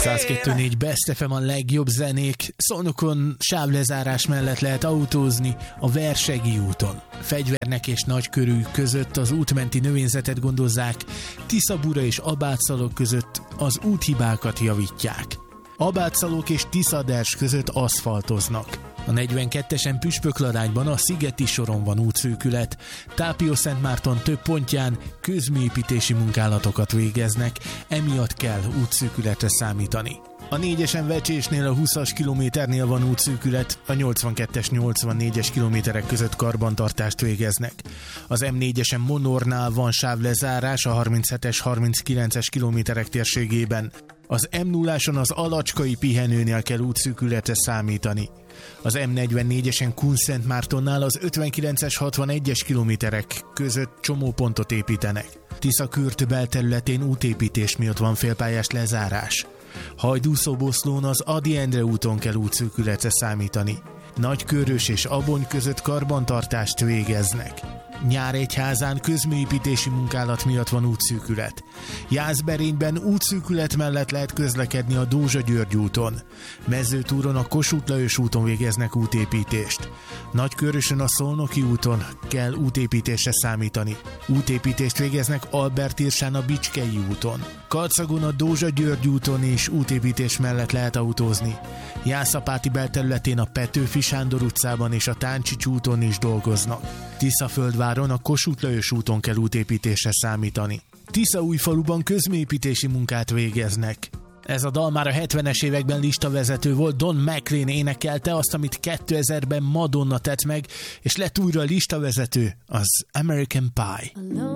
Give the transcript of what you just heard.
102.4 Best FM a legjobb zenék. Szolnokon sávlezárás mellett lehet autózni a Versegi úton. Fegyvernek és Nagykörű között az útmenti növényzetet gondozzák, Tiszabura és Abátszalok között az úthibákat javítják. Abátszalok és Tiszaders között aszfaltoznak. A 42-esen Püspökladányban a Szigeti soron van útszűkület, Tápió-Szentmárton több pontján közműépítési munkálatokat végeznek, emiatt kell útszűkületre számítani. A 4-esen Vecsésnél a 20-as kilométernél van útszűkület, a 82-es, 84-es kilométerek között karbantartást végeznek. Az M4-esen Monornál van sávlezárás a 37-es, 39-es kilométerek térségében. Az M0-áson az Alacskai pihenőnél kell útszűkületre számítani. Az M44-esen Kunszentmártonnál az 59-es, 61-es kilométerek között csomópontot építenek. Tiszakürt belterületén útépítés miatt van félpályás lezárás. Hajdúszoboszlón az Ady Endre úton kell útszűkületre számítani. Nagykörös és Abony között karbantartást végeznek. Nyáregyházán közműépítési munkálat miatt van útszűkület. Jászberényben útszűkület mellett lehet közlekedni a Dózsa-György úton. Mezőtúron a Kossuth Lajos úton végeznek útépítést. Nagykörösön a Szolnoki úton kell útépítésre számítani. Útépítést végeznek Albert-Irsán a Bicskei úton. Karcagon a Dózsa-György úton is útépítés mellett lehet autózni. Jászapáti belterületén a Petőfi Sándor utcában és a Táncsics úton is dolgoznak. Tiszaföldváron a Kossuth Lajos úton kell útépítésre számítani. Tiszaújfaluban közműépítési munkát végeznek. Ez a dal már a 70-es években listavezető volt, Don McLean énekelte azt, amit 2000-ben Madonna tett meg, és lett újra listavezető, az American Pie.